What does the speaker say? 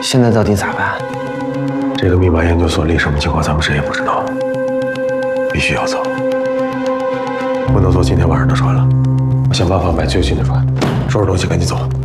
现在到底咋办？ 这个密码研究所里什么情况，咱们谁也不知道，必须要走，不能坐今天晚上的船了。我想办法买最近的船，收拾东西赶紧走。